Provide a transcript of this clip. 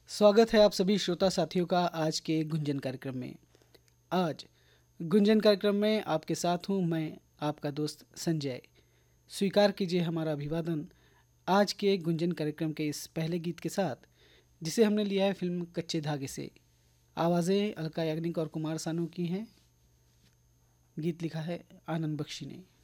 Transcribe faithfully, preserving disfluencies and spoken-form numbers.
स्वागत है आप सभी श्रोता साथियों का आज के गुंजन कार्यक्रम में। आज गुंजन कार्यक्रम में आपके साथ हूँ मैं, आपका दोस्त संजय। स्वीकार कीजिए हमारा अभिवादन आज के गुंजन कार्यक्रम के इस पहले गीत के साथ, जिसे हमने लिया है फिल्म कच्चे धागे से। आवाज़ें अलका याग्निक और कुमार सानू की हैं। गीत लिखा है आनंद बख्शी ने।